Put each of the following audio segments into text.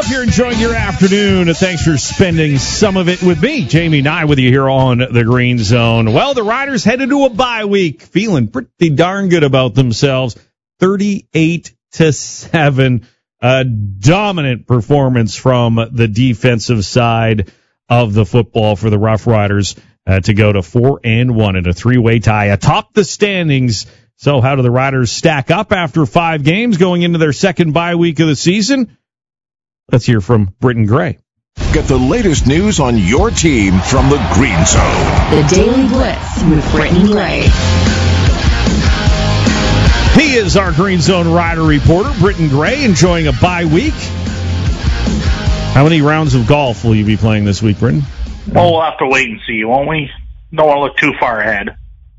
Hope you're enjoying your afternoon. Thanks for spending some of it with me, Jamie Nye, with you here on the Green Zone. Well, the Riders headed to a bye week, feeling pretty darn good about themselves. 38-7, a dominant performance from the defensive side of the football for the Rough Riders to go to 4-1 in a three-way tie atop the standings. So how do the Riders stack up after 5 games going into their second bye week of the season? Let's hear from Britton Gray. Get the latest news on your team from the Green Zone. The Daily Blitz with Britton Gray. He is our Green Zone Rider reporter, Britton Gray, enjoying a bye week. How many rounds of golf will you be playing this week, Britton? Well, we'll have to wait and see, won't we? Don't want to look too far ahead.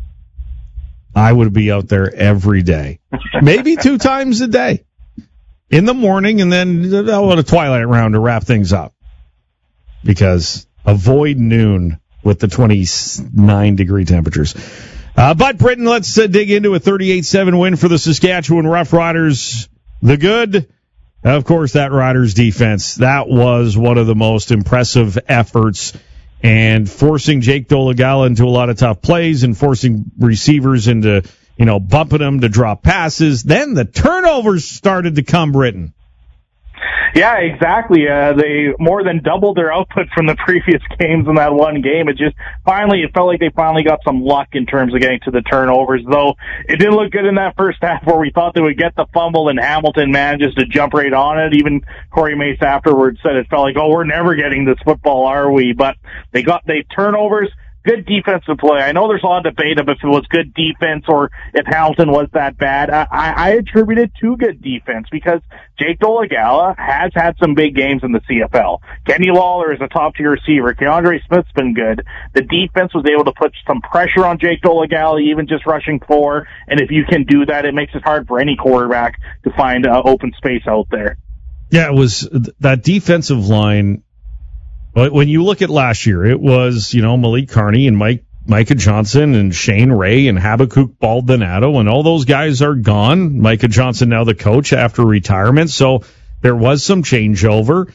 I would be out there every day, maybe 2 times a day. In the morning, and then a twilight round to wrap things up. Because avoid noon with the 29-degree temperatures. But, Britton, let's dig into a 38-7 win for the Saskatchewan Roughriders. The good, of course, that Riders defense. That was one of the most impressive efforts. And forcing Jake Dolegala into a lot of tough plays and forcing receivers into bumping them to drop passes. Then the turnovers started to come, Britton. Yeah, exactly. They more than doubled their output from the previous games in that one game. It felt like they finally got some luck in terms of getting to the turnovers, though it didn't look good in that first half where we thought they would get the fumble and Hamilton manages to jump right on it. Even Corey Mace afterwards said it felt like, we're never getting this football, are we? But they turnovers. Good defensive play. I know there's a lot of debate of if it was good defense or if Hamilton was that bad. I attribute it to good defense because Jake Dolegala has had some big games in the CFL. Kenny Lawler is a top-tier receiver. Keandre Smith's been good. The defense was able to put some pressure on Jake Dolegala, even just rushing 4. And if you can do that, it makes it hard for any quarterback to find open space out there. Yeah, it was that defensive line. But when you look at last year, it was, Malik Carney and Micah Johnson and Shane Ray and Habakkuk Baldonado, and all those guys are gone. Micah Johnson now the coach after retirement, so there was some changeover,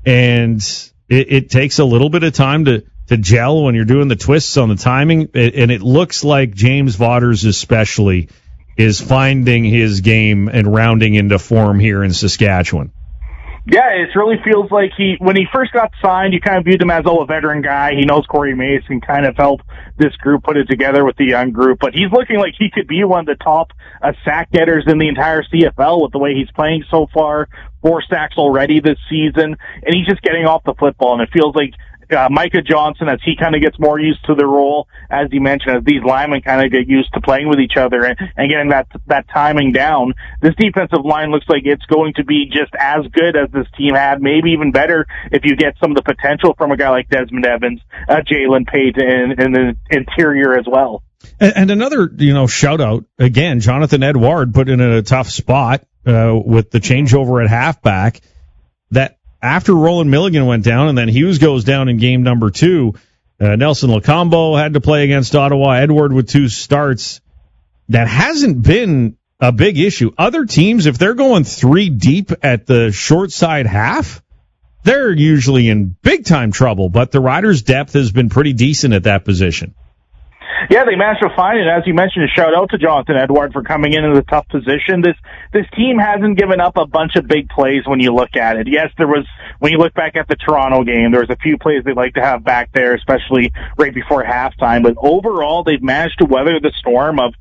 and it takes a little bit of time to gel when you're doing the twists on the timing, and it looks like James Vaughters especially is finding his game and rounding into form here in Saskatchewan. Yeah, it really feels like when he first got signed, you kind of viewed him as a veteran guy. He knows Corey Mace and kind of helped this group put it together with the young group. But he's looking like he could be one of the top sack getters in the entire CFL with the way he's playing so far. 4 sacks already this season, and he's just getting off the football. And it feels like Micah Johnson, as he kind of gets more used to the role, as you mentioned, as these linemen kind of get used to playing with each other and getting that timing down, this defensive line looks like it's going to be just as good as this team had, maybe even better if you get some of the potential from a guy like Desmond Evans, Jalen Payton, and the interior as well. And another, shout out, again, Jonathan Edward put in a tough spot with the changeover at halfback that after Roland Milligan went down and then Hughes goes down in game number 2, Nelson Lacombo had to play against Ottawa, Edward with 2 starts. That hasn't been a big issue. Other teams, if they're going 3 deep at the short side half, they're usually in big-time trouble, but the Riders' depth has been pretty decent at that position. Yeah, they managed to find it. As you mentioned, a shout out to Jonathan Edward for coming in a tough position. This team hasn't given up a bunch of big plays when you look at it. Yes, when you look back at the Toronto game, there was a few plays they'd like to have back there, especially right before halftime. But overall, they've managed to weather the storm of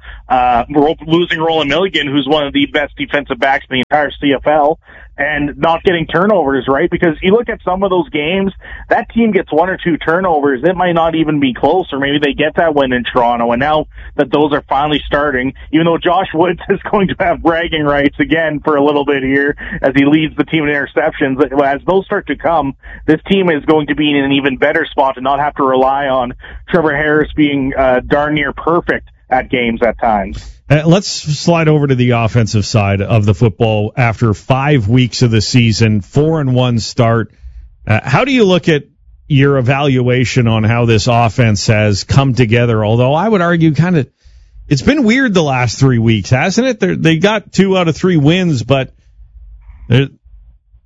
losing Roland Milligan, who's one of the best defensive backs in the entire CFL, and not getting turnovers, right? Because you look at some of those games, that team gets 1 or 2 turnovers. It might not even be close, or maybe they get that win in Toronto. And now that those are finally starting, even though Josh Woods is going to have bragging rights again for a little bit here as he leads the team in interceptions, as those start to come, this team is going to be in an even better spot to not have to rely on Trevor Harris being darn near perfect at games at times. Let's slide over to the offensive side of the football after 5 weeks of the season, 4-1 start. How do you look at your evaluation on how this offense has come together? Although I would argue it's been weird the last 3 weeks, hasn't it? They got 2 out of 3 wins, but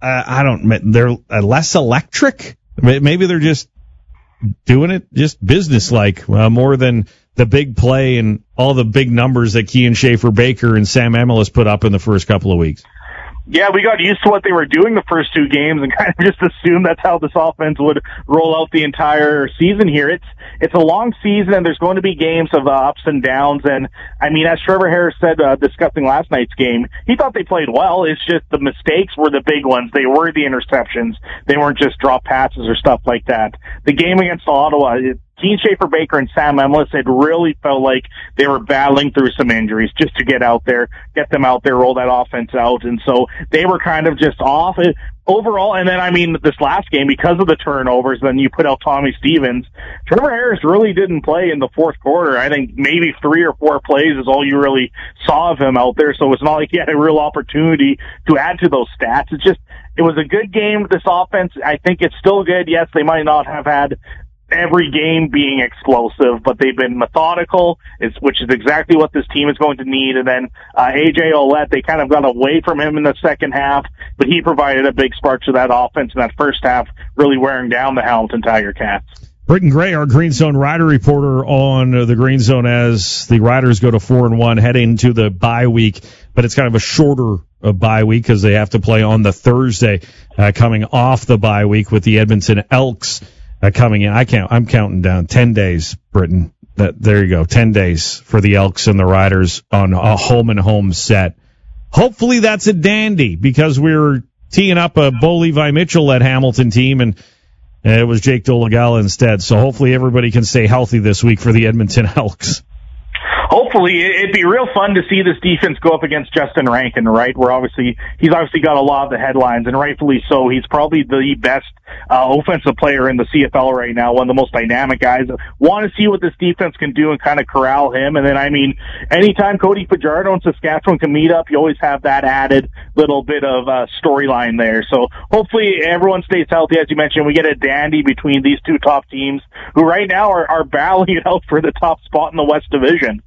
they're less electric. Maybe they're just doing it just business-like, more than the big play and all the big numbers that Kian Schaefer-Baker and Sam Emilus put up in the first couple of weeks. Yeah, we got used to what they were doing the first two games and kind of just assumed that's how this offense would roll out the entire season here. It's a long season, and there's going to be games of ups and downs. And, I mean, as Trevor Harris said discussing last night's game, he thought they played well. It's just the mistakes were the big ones. They were the interceptions. They weren't just drop passes or stuff like that. The game against Ottawa, Kian Schaefer-Baker and Sam Emilus, it really felt like they were battling through some injuries just to get them out there, roll that offense out. And so they were kind of just off overall. And then, I mean, this last game, because of the turnovers, then you put out Tommy Stevens. Trevor Harris really didn't play in the fourth quarter. I think maybe 3 or 4 plays is all you really saw of him out there. So it's not like he had a real opportunity to add to those stats. It was a good game. This offense, I think it's still good. Yes, they might not have had every game being explosive, but they've been methodical, which is exactly what this team is going to need. And then A.J. Ouellette, they kind of got away from him in the second half, but he provided a big spark to that offense in that first half, really wearing down the Hamilton Tiger Cats. Britton Gray, our Green Zone Rider reporter on the Green Zone as the Riders go to 4-1, head into the bye week, but it's kind of a shorter bye week because they have to play on the Thursday coming off the bye week with the Edmonton Elks coming in. I'm counting down 10 days, Britton. There you go. 10 days for the Elks and the Riders on a home set. Hopefully that's a dandy because we're teeing up a Bo Levi Mitchell-led Hamilton team, and it was Jake Dolegala instead. So hopefully everybody can stay healthy this week for the Edmonton Elks. Hopefully, it'd be real fun to see this defense go up against Justin Rankin, right? He's obviously got a lot of the headlines, and rightfully so. He's probably the best offensive player in the CFL right now, one of the most dynamic guys. Want to see what this defense can do and kind of corral him. And then, I mean, anytime Cody Fajardo and Saskatchewan can meet up, you always have that added little bit of storyline there. So hopefully everyone stays healthy. As you mentioned, we get a dandy between these two top teams who right now are battling it out for the top spot in the West Division.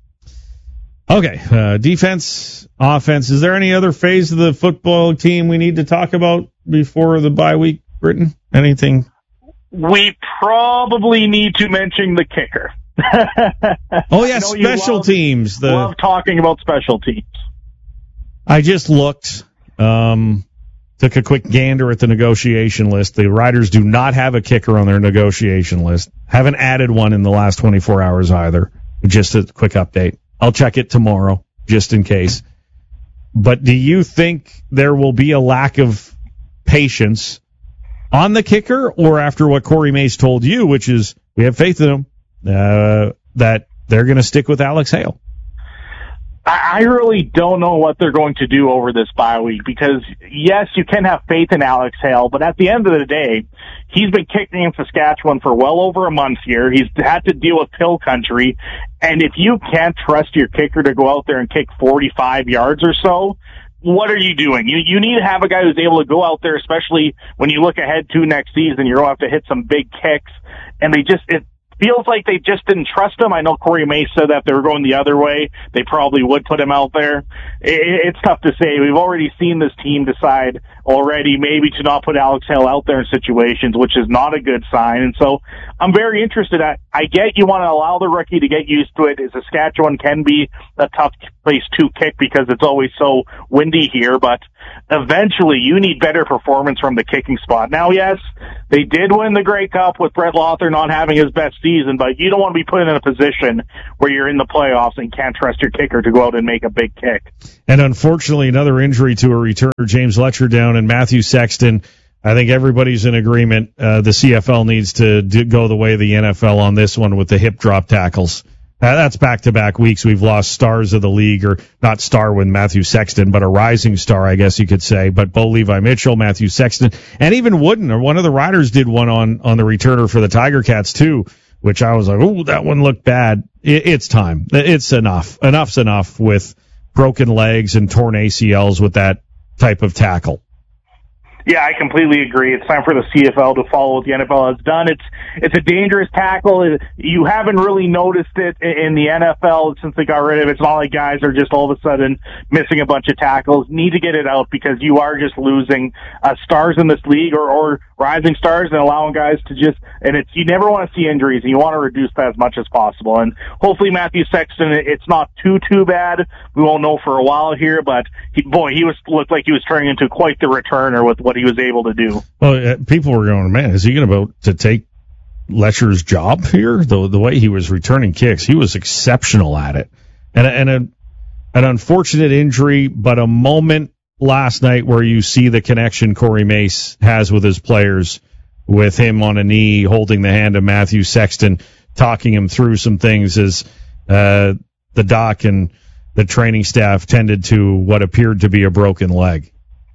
Okay, defense, offense. Is there any other phase of the football team we need to talk about before the bye week, Britton? Anything? We probably need to mention the kicker. Oh, yeah, special teams. Love talking about special teams. I just looked, took a quick gander at the negotiation list. The Riders do not have a kicker on their negotiation list. Haven't added one in the last 24 hours either. Just a quick update. I'll check it tomorrow, just in case. But do you think there will be a lack of patience on the kicker, or after what Corey Mace told you, which is we have faith in him, that they're going to stick with Alex Hale? I really don't know what they're going to do over this bye week because, yes, you can have faith in Alex Hale, but at the end of the day, he's been kicking in Saskatchewan for well over a month here. He's had to deal with pill country, and if you can't trust your kicker to go out there and kick 45 yards or so, what are you doing? You need to have a guy who's able to go out there, especially when you look ahead to next season. You're going to have to hit some big kicks, and it feels like they just didn't trust him. I know Corey Mace said that if they were going the other way, they probably would put him out there. It's tough to say. We've already seen this team decide already maybe to not put Alex Hale out there in situations, which is not a good sign. And so I'm very interested. I get you want to allow the rookie to get used to it. Saskatchewan can be a tough place to kick because it's always so windy here, but eventually you need better performance from the kicking spot. Now, yes, they did win the Grey Cup with Brett Lothar not having his best season, but you don't want to be put in a position where you're in the playoffs and can't trust your kicker to go out and make a big kick. And unfortunately, another injury to a returner, James Letcher down, and Matthew Sexton. I think everybody's in agreement. The CFL needs to go the way of the NFL on this one with the hip drop tackles. That's back-to-back weeks. We've lost stars of the league, or not star with Matthew Sexton, but a rising star, I guess you could say. But Bo Levi Mitchell, Matthew Sexton, and even Wooden, or one of the Riders did one on the returner for the Tiger Cats too, which I was like, oh, that one looked bad. It's time. It's enough. Enough's enough with broken legs and torn ACLs with that type of tackle. Yeah, I completely agree. It's time for the CFL to follow what the NFL has done. It's a dangerous tackle. You haven't really noticed it in the NFL since they got rid of it. It's not like guys are just all of a sudden missing a bunch of tackles. Need to get it out because you are just losing stars in this league or rising stars and allowing guys to just, and you never want to see injuries and you want to reduce that as much as possible. And hopefully Matthew Sexton, it's not too bad. We won't know for a while here, but he looked like he was turning into quite the returner with what he was able to do. Well, people were going, man, is he going to take Lesher's job here? The way he was returning kicks, he was exceptional at it. And an unfortunate injury, but a moment last night where you see the connection Corey Mace has with his players, with him on a knee holding the hand of Matthew Sexton, talking him through some things as the doc and the training staff tended to what appeared to be a broken leg.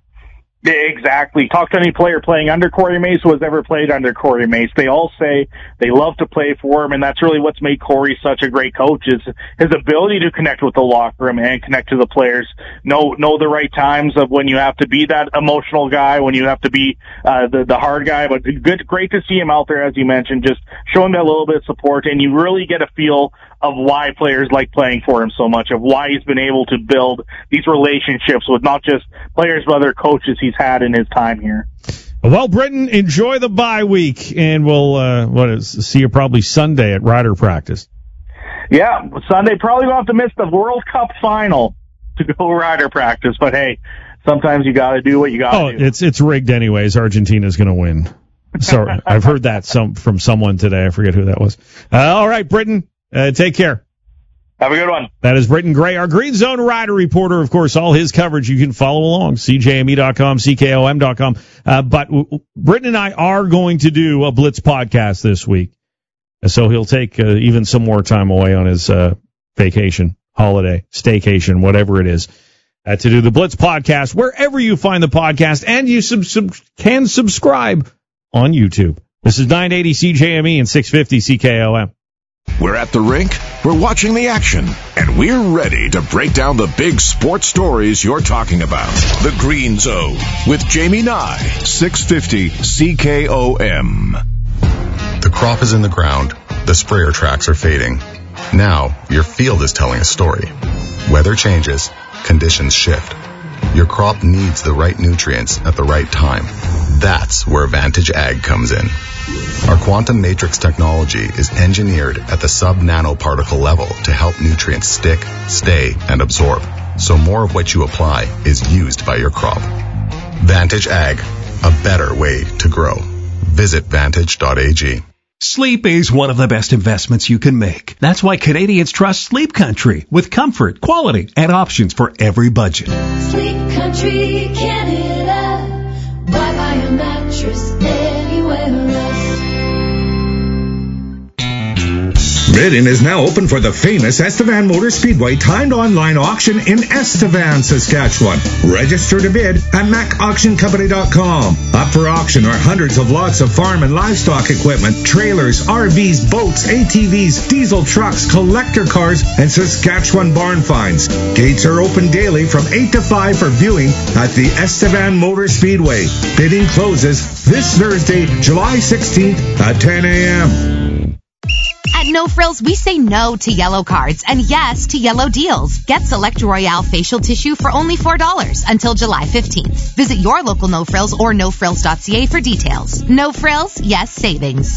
Exactly. Talk to any player playing under Corey Mace who has ever played under Corey Mace. They all say they love to play for him, and that's really what's made Corey such a great coach, is his ability to connect with the locker room and connect to the players. Know the right times of when you have to be that emotional guy, when you have to be the hard guy. But great to see him out there, as you mentioned, just showing that little bit of support, and you really get a feel of why players like playing for him so much, of why he's been able to build these relationships with not just players but other coaches he's had in his time here. Well, Britton, enjoy the bye week, and we'll see you probably Sunday at Rider practice. Yeah, Sunday. Probably going to have to miss the World Cup final to go Rider practice, but hey, sometimes you got to do what you got to do. It's rigged anyways. Argentina's going to win. So I've heard that from someone today. I forget who that was. All right, Britton. Take care. Have a good one. That is Britton Gray, our Green Zone Rider reporter. Of course, all his coverage you can follow along, CJME.com, CKOM.com. But Britton and I are going to do a Blitz podcast this week. So he'll take even some more time away on his vacation, holiday, staycation, whatever it is, to do the Blitz podcast wherever you find the podcast. And you can subscribe on YouTube. This is 980 CJME and 650 CKOM. We're at the rink, we're watching the action, and we're ready to break down the big sports stories you're talking about. The Green Zone with Jamie Nye, 650 CKOM. The crop is in the ground, the sprayer tracks are fading. Now, your field is telling a story. Weather changes, conditions shift. Your crop needs the right nutrients at the right time. That's where Vantage Ag comes in. Our quantum matrix technology is engineered at the sub-nanoparticle level to help nutrients stick, stay, and absorb, so more of what you apply is used by your crop. Vantage Ag, a better way to grow. Visit vantage.ag. Sleep is one of the best investments you can make. That's why Canadians trust Sleep Country, with comfort, quality, and options for every budget. Sleep Country, Canada. Buy a mattress anywhere else. Bidding is now open for the famous Estevan Motor Speedway timed online auction in Estevan, Saskatchewan. Register to bid at macauctioncompany.com. Up for auction are hundreds of lots of farm and livestock equipment, trailers, RVs, boats, ATVs, diesel trucks, collector cars, and Saskatchewan barn finds. Gates are open daily from 8 to 5 for viewing at the Estevan Motor Speedway. Bidding closes this Thursday, July 16th at 10 a.m. At No Frills, we say no to yellow cards and yes to yellow deals. Get Select Royale facial tissue for only $4 until July 15th. Visit your local No Frills or nofrills.ca for details. No Frills, yes savings.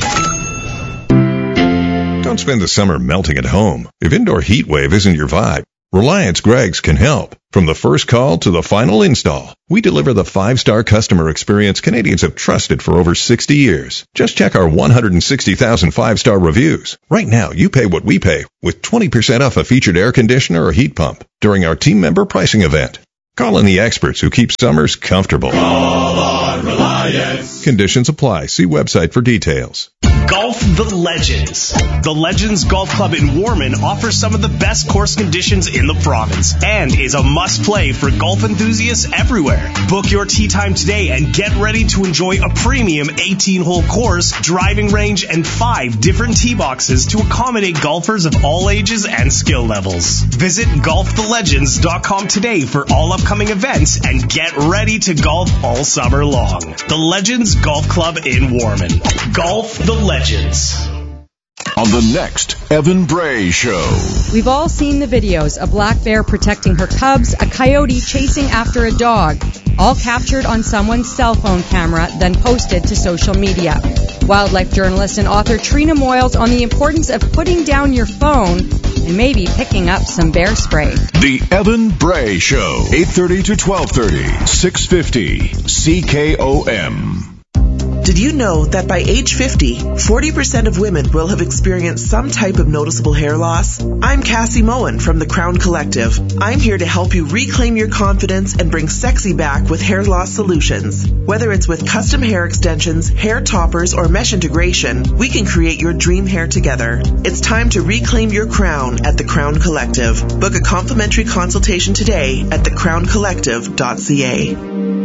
Don't spend the summer melting at home. If indoor heat wave isn't your vibe, Reliance Greggs can help. From the first call to the final install, we deliver the 5-star customer experience Canadians have trusted for over 60 years. Just check our 160,000 5-star reviews. Right now, you pay what we pay with 20% off a featured air conditioner or heat pump during our team member pricing event. Call in the experts who keep summers comfortable. Call on Reliance. Conditions apply. See website for details. Golf the Legends. The Legends Golf Club in Warman offers some of the best course conditions in the province and is a must-play for golf enthusiasts everywhere. Book your tee time today and get ready to enjoy a premium 18-hole course, driving range, and 5 different tee boxes to accommodate golfers of all ages and skill levels. Visit golfthelegends.com today for all upcoming events and get ready to golf all summer long. The Legends Golf Club in Warman. Golf the Legends. On the next Evan Bray Show. We've all seen the videos, a black bear protecting her cubs, a coyote chasing after a dog, all captured on someone's cell phone camera, then posted to social media. Wildlife journalist and author Trina Moyles on the importance of putting down your phone and maybe picking up some bear spray. The Evan Bray Show, 8:30 to 12:30, 650 CKOM. Did you know that by age 50, 40% of women will have experienced some type of noticeable hair loss? I'm Cassie Moen from the Crown Collective. I'm here to help you reclaim your confidence and bring sexy back with hair loss solutions. Whether it's with custom hair extensions, hair toppers, or mesh integration, we can create your dream hair together. It's time to reclaim your crown at the Crown Collective. Book a complimentary consultation today at thecrowncollective.ca.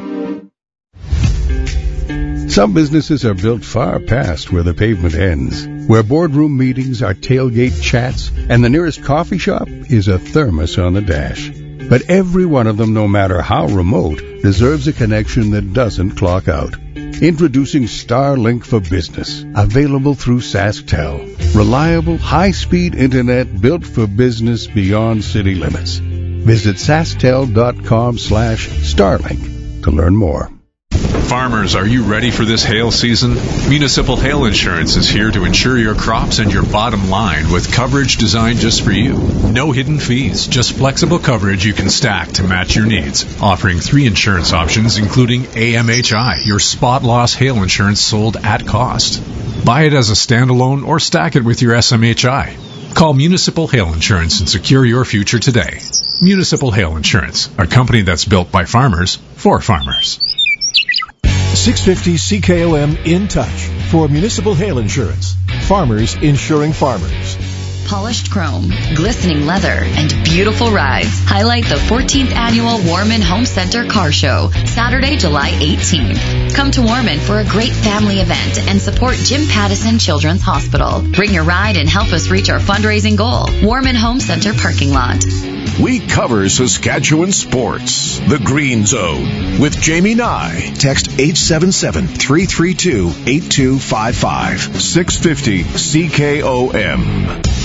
Some businesses are built far past where the pavement ends, where boardroom meetings are tailgate chats, and the nearest coffee shop is a thermos on the dash. But every one of them, no matter how remote, deserves a connection that doesn't clock out. Introducing Starlink for Business, available through SaskTel. Reliable, high-speed internet built for business beyond city limits. Visit SaskTel.com/Starlink to learn more. Farmers, are you ready for this hail season? Municipal Hail Insurance is here to insure your crops and your bottom line with coverage designed just for you. No hidden fees, just flexible coverage you can stack to match your needs. Offering 3 insurance options, including AMHI, your spot loss hail insurance sold at cost. Buy it as a standalone or stack it with your SMHI. Call Municipal Hail Insurance and secure your future today. Municipal Hail Insurance, a company that's built by farmers for farmers. 650 CKOM in touch for Municipal Hail Insurance. Farmers insuring farmers. Polished chrome, glistening leather, and beautiful rides highlight the 14th annual Warman Home Center Car Show, Saturday, July 18th. Come to Warman for a great family event and support Jim Pattison Children's Hospital. Bring your ride and help us reach our fundraising goal. Warman Home Center parking lot. We cover Saskatchewan sports. The Green Zone with Jamie Nye. Text 877-332-8255. 650 CKOM.